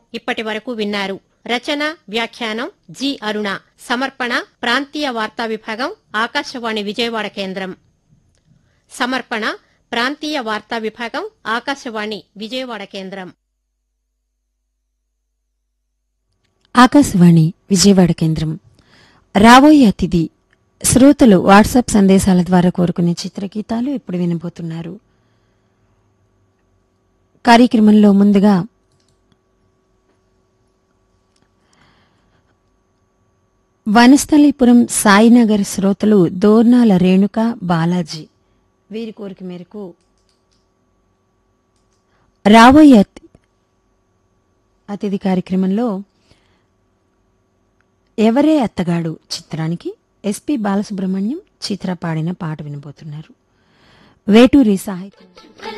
ఇప్పటి వరకు విన్నారు. రచన వ్యాఖ్యానం జి అరుణ. సమర్పణ ప్రాంతీయ వార్తా విభాగం ఆకాశవాణి విజయవాడ కేంద్రం. సమర్పణ ప్రాంతీయ వార్తా విభాగం ఆకాశవాణి విజయవాడ కేంద్రం. ఆకాశవాణి విజయవాడ కేంద్రం. రాబోయే అతిథి శ్రోతలు వాట్సాప్ సందేశాల ద్వారా కోరుకునే చిత్రగీతాలు ఇప్పుడు వినబోతున్నారు. కార్యక్రమంలో ముందుగా వనస్థలీపురం సాయినగర్ శ్రోతలు దోర్నాల రేణుక బాలాజీ వీరి కోరిక మేరకు రాబోయే అతిథి కార్యక్రమంలో ఎవరే అత్తగాడు చిత్రానికి ఎస్పి బాలసుబ్రహ్మణ్యం చిత్ర పాడిన పాట వినబోతున్నారు. వేటూరి సాహిత్యం.